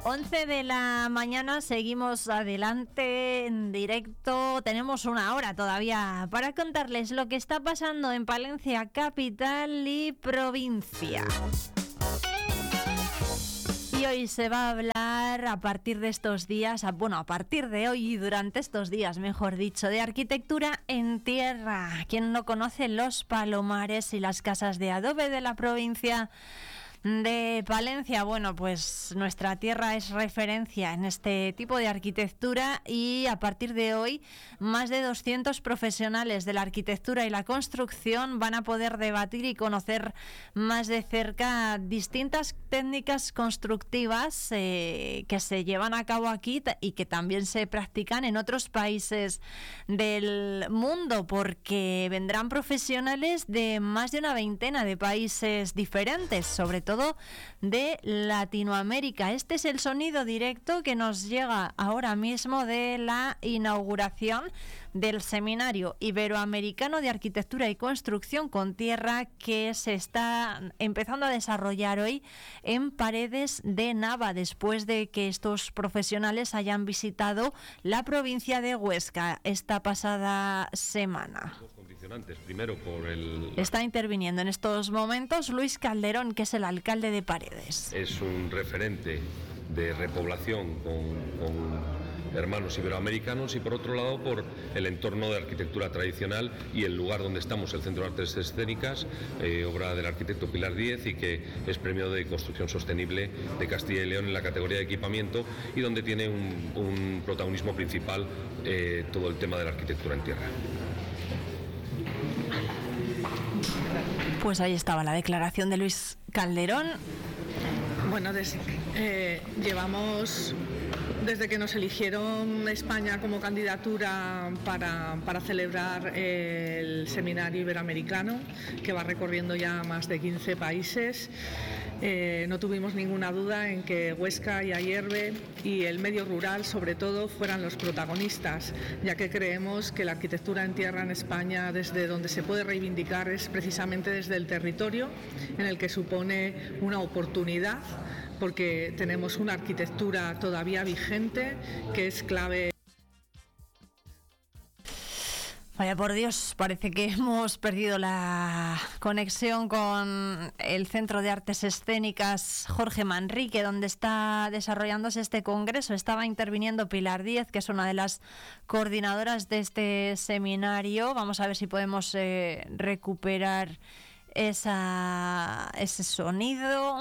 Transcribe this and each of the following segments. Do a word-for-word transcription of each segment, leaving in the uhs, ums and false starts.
once de la mañana, seguimos adelante en directo. Tenemos una hora todavía para contarles lo que está pasando en Palencia capital y provincia. Y hoy se va a hablar a partir de estos días, bueno, a partir de hoy y durante estos días, mejor dicho, de arquitectura en tierra. ¿Quién no conoce los palomares y las casas de adobe de la provincia de Palencia? Bueno, pues nuestra tierra es referencia en este tipo de arquitectura y a partir de hoy más de doscientos profesionales de la arquitectura y la construcción van a poder debatir y conocer más de cerca distintas técnicas constructivas eh, que se llevan a cabo aquí y que también se practican en otros países del mundo, porque vendrán profesionales de más de una veintena de países diferentes, sobre todo todo de Latinoamérica. Este es el sonido directo que nos llega ahora mismo de la inauguración del Seminario Iberoamericano de Arquitectura y Construcción con Tierra, que se está empezando a desarrollar hoy en Paredes de Nava, después de que estos profesionales hayan visitado la provincia de Huesca esta pasada semana. Dos condicionantes. Primero, por el... Está interviniendo en estos momentos Luis Calderón, que es el alcalde de Paredes. Es un referente de repoblación con, con hermanos iberoamericanos, y por otro lado por el entorno de arquitectura tradicional y el lugar donde estamos, el Centro de Artes Escénicas, eh, obra del arquitecto Pilar Díez, y que es premio de construcción sostenible de Castilla y León en la categoría de equipamiento, y donde tiene un, un protagonismo principal eh, todo el tema de la arquitectura en tierra. Pues ahí estaba la declaración de Luis Calderón. Bueno, desde, eh, llevamos desde que nos eligieron España como candidatura para, para celebrar el Seminario Iberoamericano, que va recorriendo ya más de quince países. Eh, no tuvimos ninguna duda en que Huesca y Ayerbe y el medio rural, sobre todo, fueran los protagonistas, ya que creemos que la arquitectura en tierra en España, desde donde se puede reivindicar, es precisamente desde el territorio, en el que supone una oportunidad, porque tenemos una arquitectura todavía vigente que es clave. Vaya por Dios, parece que hemos perdido la conexión con el Centro de Artes Escénicas Jorge Manrique, donde está desarrollándose este congreso. Estaba interviniendo Pilar Díez, que es una de las coordinadoras de este seminario. Vamos a ver si podemos eh, recuperar esa, ese sonido.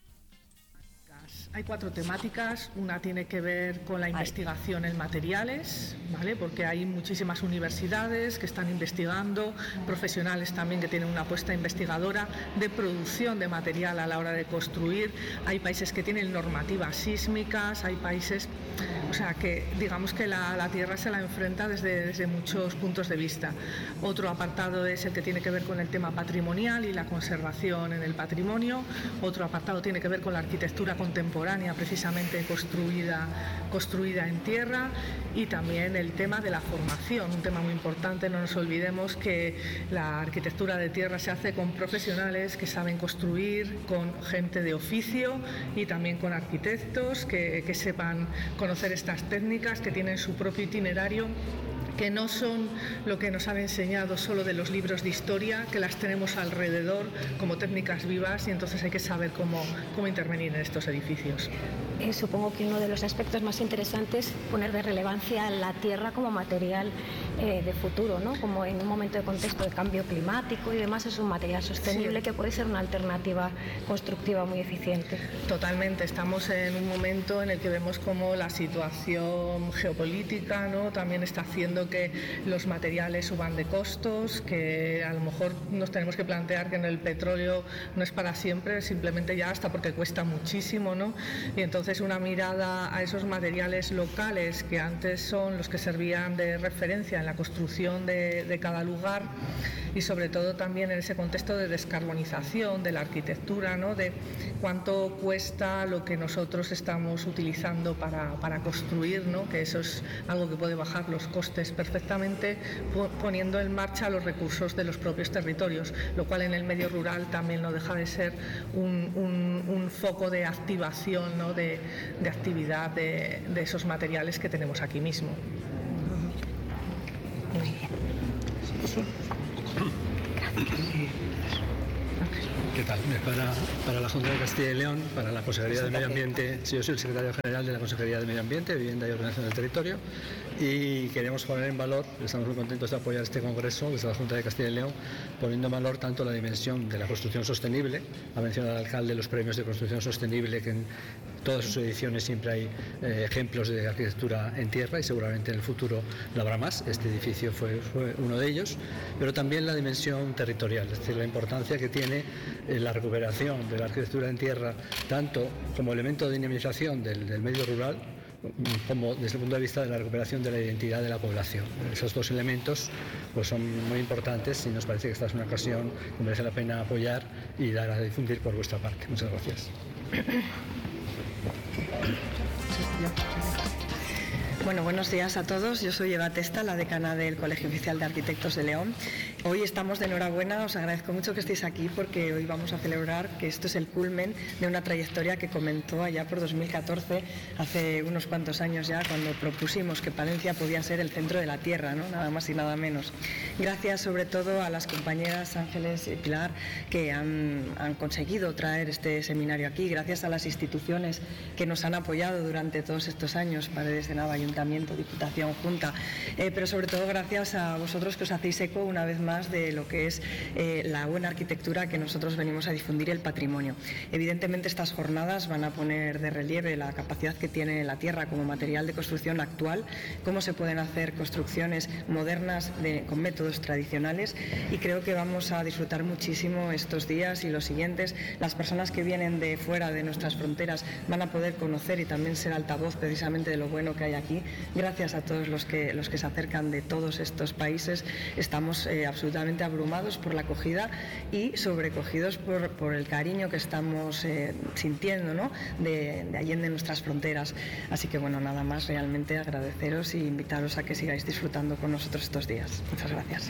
Hay cuatro temáticas. Una tiene que ver con la investigación en materiales, ¿vale? Porque hay muchísimas universidades que están investigando, profesionales también que tienen una apuesta investigadora de producción de material a la hora de construir. Hay países que tienen normativas sísmicas, hay países, o sea, que digamos que la, la tierra se la enfrenta desde, desde muchos puntos de vista. Otro apartado es el que tiene que ver con el tema patrimonial y la conservación en el patrimonio. Otro apartado tiene que ver con la arquitectura contemporánea, precisamente construida, construida en tierra, y también el tema de la formación, un tema muy importante. No nos olvidemos que la arquitectura de tierra se hace con profesionales que saben construir, con gente de oficio y también con arquitectos que, que sepan conocer estas técnicas, que tienen su propio itinerario, que no son lo que nos han enseñado solo de los libros de historia, que las tenemos alrededor como técnicas vivas, y entonces hay que saber cómo, cómo intervenir en estos edificios. Eh, supongo que uno de los aspectos más interesantes es poner de relevancia la tierra como material eh, de futuro, ¿no? Como en un momento de contexto de cambio climático y demás, es un material sostenible, sí, que puede ser una alternativa constructiva muy eficiente. Totalmente, estamos en un momento en el que vemos cómo la situación geopolítica, ¿no?, también está haciendo que los materiales suban de costos, que a lo mejor nos tenemos que plantear que en el petróleo no es para siempre, simplemente ya hasta porque cuesta muchísimo, ¿no? Y entonces una mirada a esos materiales locales que antes son los que servían de referencia en la construcción de, de cada lugar, y sobre todo también en ese contexto de descarbonización de la arquitectura, ¿no? De cuánto cuesta lo que nosotros estamos utilizando para, para construir, ¿no? Que eso es algo que puede bajar los costes perfectamente poniendo en marcha los recursos de los propios territorios, lo cual en el medio rural también no deja de ser un, un, un foco de activación, ¿no? de, de actividad de, de esos materiales que tenemos aquí mismo. Muy bien. Sí. ¿Qué tal? Para, para la Junta de Castilla y León, para la Consejería de Medio Ambiente, sí, yo soy el secretario general de la Consejería de Medio Ambiente, Vivienda y Ordenación del Territorio, y queremos poner en valor, estamos muy contentos de apoyar este congreso desde la Junta de Castilla y León, poniendo en valor tanto la dimensión de la construcción sostenible, ha mencionado el alcalde los premios de construcción sostenible, que en todas sus ediciones siempre hay eh, ejemplos de arquitectura en tierra y seguramente en el futuro lo habrá más, este edificio fue, fue uno de ellos, pero también la dimensión territorial, es decir, la importancia que tiene eh, la recuperación de la arquitectura en tierra, tanto como elemento de dinamización del, del medio rural, como desde el punto de vista de la recuperación de la identidad de la población. Esos dos elementos pues son muy importantes y nos parece que esta es una ocasión que merece la pena apoyar y dar a difundir por vuestra parte. Muchas gracias. Bueno, buenos días a todos. Yo soy Eva Testa, la decana del Colegio Oficial de Arquitectos de León. Hoy estamos de enhorabuena, os agradezco mucho que estéis aquí porque hoy vamos a celebrar que esto es el culmen de una trayectoria que comenzó allá por dos mil catorce, hace unos cuantos años ya, cuando propusimos que Palencia podía ser el centro de la Tierra, ¿no? Nada más y nada menos. Gracias sobre todo a las compañeras Ángeles y Pilar que han, han conseguido traer este seminario aquí, gracias a las instituciones que nos han apoyado durante todos estos años, Paredes de Nava, Ayuntamiento, Diputación, Junta, eh, pero sobre todo gracias a vosotros que os hacéis eco una vez más de lo que es eh, la buena arquitectura que nosotros venimos a difundir, el patrimonio. Evidentemente estas jornadas van a poner de relieve la capacidad que tiene la tierra como material de construcción actual, cómo se pueden hacer construcciones modernas de, con métodos tradicionales, y creo que vamos a disfrutar muchísimo estos días y los siguientes. Las personas que vienen de fuera de nuestras fronteras van a poder conocer y también ser altavoz precisamente de lo bueno que hay aquí. Gracias a todos los que, los que se acercan de todos estos países. Estamos eh, absolutamente abrumados por la acogida y sobrecogidos por, por el cariño que estamos eh, sintiendo, ¿no? de, de allende nuestras fronteras. Así que bueno, nada más, realmente agradeceros y invitaros a que sigáis disfrutando con nosotros estos días. Muchas gracias.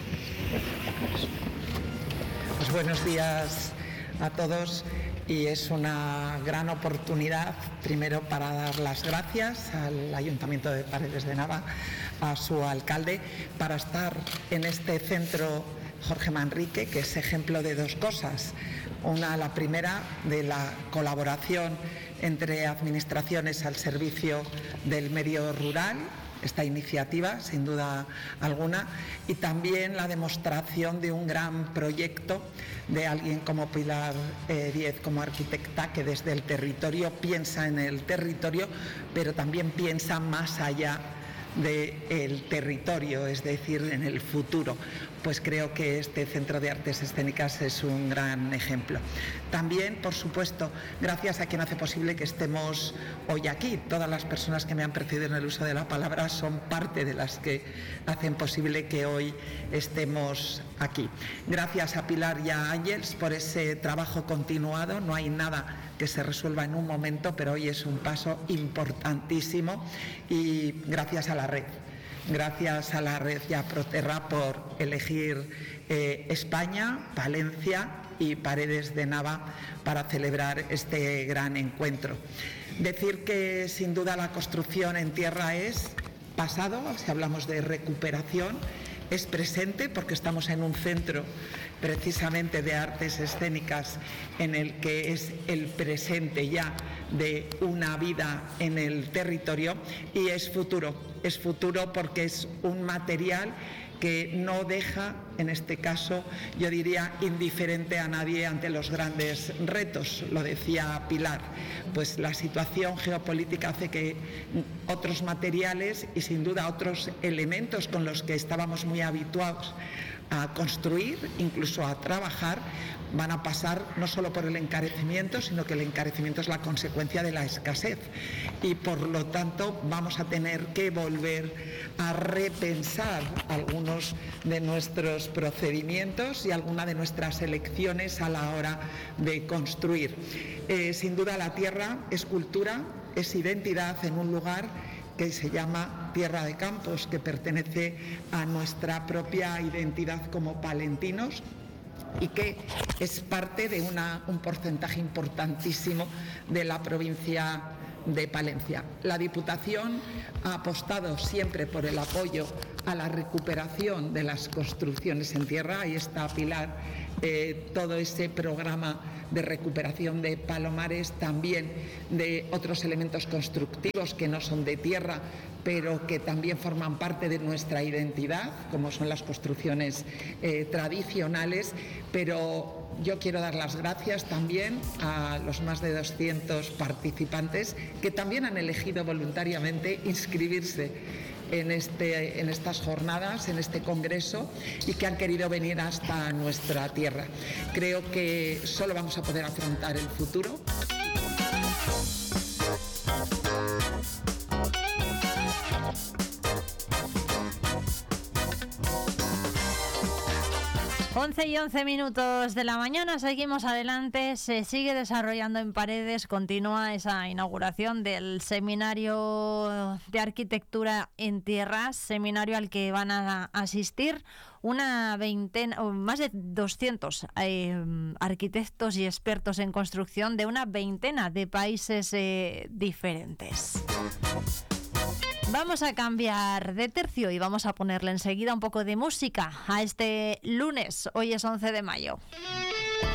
Pues buenos días a todos. Y es una gran oportunidad, primero, para dar las gracias al Ayuntamiento de Paredes de Nava, a su alcalde, para estar en este centro Jorge Manrique, que es ejemplo de dos cosas. Una, la primera, de la colaboración entre administraciones al servicio del medio rural, esta iniciativa, sin duda alguna, y también la demostración de un gran proyecto de alguien como Pilar eh, Díez, como arquitecta, que desde el territorio piensa en el territorio, pero también piensa más allá del territorio, es decir, en el futuro. Pues creo que este Centro de Artes Escénicas es un gran ejemplo. También, por supuesto, gracias a quien hace posible que estemos hoy aquí. Todas las personas que me han precedido en el uso de la palabra son parte de las que hacen posible que hoy estemos aquí. Gracias a Pilar y a Ángeles por ese trabajo continuado. No hay nada que se resuelva en un momento, pero hoy es un paso importantísimo, y gracias a la red. Gracias a la red y a Proterra por elegir eh, España, Palencia y Paredes de Nava para celebrar este gran encuentro. Decir que sin duda la construcción en tierra es pasado, si hablamos de recuperación, es presente porque estamos en un centro precisamente de artes escénicas en el que es el presente ya de una vida en el territorio, y es futuro, es futuro porque es un material que no deja, en este caso, yo diría, indiferente a nadie ante los grandes retos. Lo decía Pilar, pues la situación geopolítica hace que otros materiales y sin duda otros elementos con los que estábamos muy habituados a construir, incluso a trabajar, van a pasar no solo por el encarecimiento, sino que el encarecimiento es la consecuencia de la escasez y por lo tanto vamos a tener que volver a repensar algunos de nuestros procedimientos y algunas de nuestras elecciones a la hora de construir. Eh, sin duda la tierra es cultura, es identidad en un lugar que se llama Tierra de Campos, que pertenece a nuestra propia identidad como palentinos y que es parte de una, un porcentaje importantísimo de la provincia de Palencia. La Diputación ha apostado siempre por el apoyo a la recuperación de las construcciones en tierra. Ahí está Pilar, eh, todo ese programa de recuperación de palomares, también de otros elementos constructivos que no son de tierra, pero que también forman parte de nuestra identidad, como son las construcciones eh, tradicionales. Pero yo quiero dar las gracias también a los más de doscientos participantes que también han elegido voluntariamente inscribirse en, este, en estas jornadas, en este congreso, y que han querido venir hasta nuestra tierra. Creo que solo vamos a poder afrontar el futuro. once y once minutos de la mañana, seguimos adelante, se sigue desarrollando en Paredes, continúa esa inauguración del Seminario de Arquitectura en Tierras, seminario al que van a asistir una veintena, más de doscientos eh, arquitectos y expertos en construcción de una veintena de países eh, diferentes. Vamos a cambiar de tercio y vamos a ponerle enseguida un poco de música a este lunes. Hoy es once de mayo.